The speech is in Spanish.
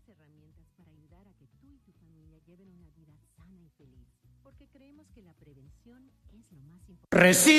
las herramientas para ayudar a que tú y tu familia lleven una vida sana y feliz, porque creemos que la prevención es lo más importante.